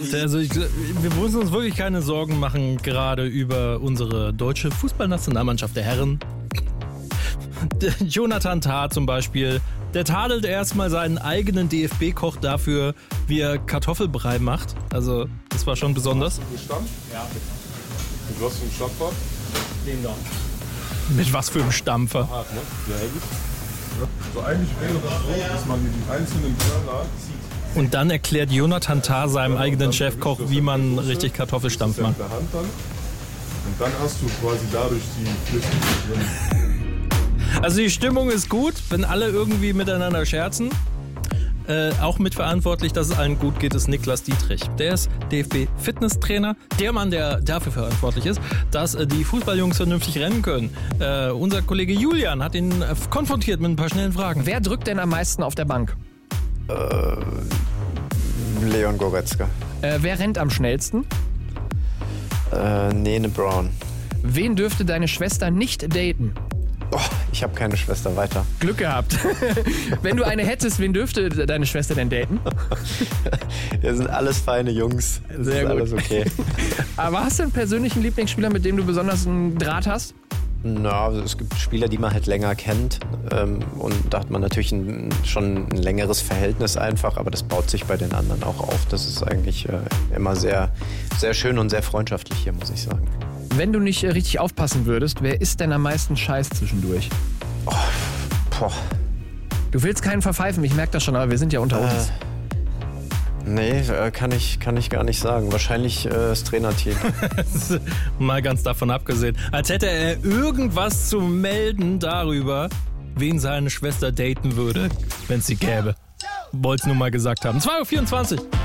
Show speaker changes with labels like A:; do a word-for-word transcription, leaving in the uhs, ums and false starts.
A: Also ich, wir müssen uns wirklich keine Sorgen machen, gerade über unsere deutsche Fußballnationalmannschaft der Herren. Der Jonathan Tah zum Beispiel, der tadelt erstmal seinen eigenen D F B-Koch dafür, wie er Kartoffelbrei macht. Also das war schon besonders.
B: Hast du Bestand? Ja. Mit was für einem Stampfer?
A: Den da. Mit was für einem Stampfer?
B: Hart, ne? Ja, gut. So eigentlich wäre das so, dass man die einzelnen Körner zieht.
A: Und dann erklärt Jonathan Tah seinem eigenen Chefkoch, wie man richtig Kartoffelstampf macht.
B: Mit der Hand dann. Und dann hast du quasi dadurch die Flüssigkeit drin.
A: Also die Stimmung ist gut, wenn alle irgendwie miteinander scherzen. Äh, auch mitverantwortlich, dass es allen gut geht, ist Niklas Dietrich. Der ist D F B-Fitnesstrainer. Der Mann, der dafür verantwortlich ist, dass äh, die Fußballjungs vernünftig rennen können. Äh, unser Kollege Julian hat ihn äh, konfrontiert mit ein paar schnellen Fragen.
C: Wer drückt denn am meisten auf der Bank?
D: Äh, Leon Goretzka.
C: Äh, wer rennt am schnellsten?
D: Äh, Nene Brown.
C: Wen dürfte deine Schwester nicht daten?
D: Oh, ich habe keine Schwester, weiter.
C: Glück gehabt. Wenn du eine hättest, wen dürfte deine Schwester denn daten?
D: Wir sind alles feine Jungs. Das
C: Sehr
D: ist
C: gut.
D: alles okay.
C: Aber hast du einen persönlichen Lieblingsspieler, mit dem du besonders einen Draht hast?
D: Na, also es gibt Spieler, die man halt länger kennt. Ähm, und da hat man natürlich ein, schon ein längeres Verhältnis einfach, aber das baut sich bei den anderen auch auf. Das ist eigentlich äh, immer sehr, sehr schön und sehr freundschaftlich hier, muss ich sagen.
C: Wenn du nicht äh, richtig aufpassen würdest, wer isst denn am meisten Scheiß zwischendurch?
D: Oh, boah.
C: Du willst keinen verpfeifen, ich merke das schon, aber wir sind ja unter uns.
D: Äh, nee, äh, kann ich, kann ich gar nicht sagen. Wahrscheinlich äh, das Trainerteam.
A: Mal ganz davon abgesehen. Als hätte er irgendwas zu melden darüber, wen seine Schwester daten würde, wenn es sie gäbe. Wollt's nur mal gesagt haben. zwei Uhr vierundzwanzig.